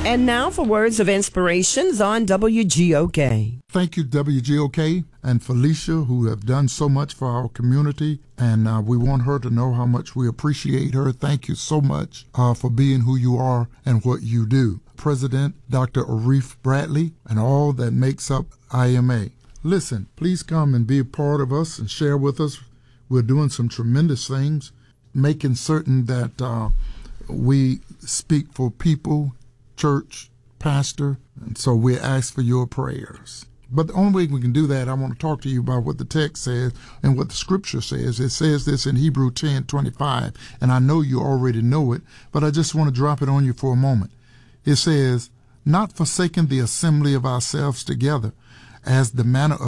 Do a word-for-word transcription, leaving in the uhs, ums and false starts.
And now for words of inspirations on W G O K. Thank you, W G O K, and Felicia, who have done so much for our community, and uh, we want her to know how much we appreciate her. Thank you so much uh, for being who you are and what you do. President Doctor Arif Bradley and all that makes up I M A. Listen, please come and be a part of us and share with us. We're doing some tremendous things, making certain that uh, we speak for people, church, pastor, and so we ask for your prayers. But the only way we can do that, I want to talk to you about what the text says and what the scripture says. It says this in Hebrews ten twenty-five, and I know you already know it, but I just want to drop it on you for a moment. It says, not forsaking the assembly of ourselves together, as the manner of